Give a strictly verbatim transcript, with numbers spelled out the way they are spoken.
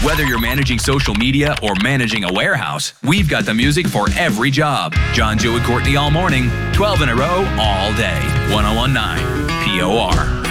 Whether you're managing social media or managing a warehouse, we've got the music for every job. John, Joe, and Courtney all morning, twelve in a row, all day. ten nineteen P O R.